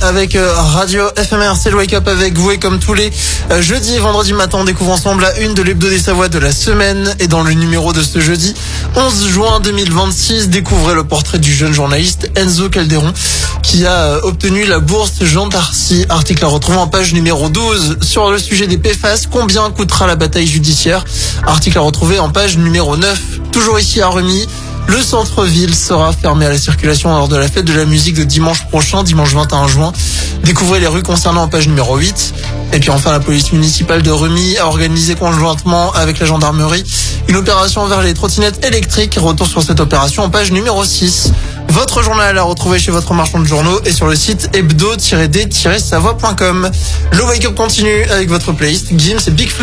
avec Radio FMR, c'est le Wake Up avec vous et comme tous les jeudis et vendredis matin, on découvre ensemble la une de l'Hebdo des Savoies de la semaine et dans le numéro de ce jeudi 11 juin 2026, découvrez le portrait du jeune journaliste Enzo Calderon qui a obtenu la bourse Jean Tarcy. Article à retrouver en page numéro 12 sur le sujet des PFAS. Combien coûtera la bataille judiciaire? Article à retrouver en page numéro 9. Toujours ici à Remy, le centre-ville sera fermé à la circulation lors de la fête de la musique de dimanche prochain, dimanche 21 juin. Découvrez les rues concernant en page numéro 8. Et puis enfin, la police municipale de Remy a organisé conjointement avec la gendarmerie une opération vers les trottinettes électriques. Retour sur cette opération en page numéro 6. Votre journal à retrouver chez votre marchand de journaux et sur le site hebdo-d-savoie.com. Le Wake Up continue avec votre playlist Gims et Big Flo.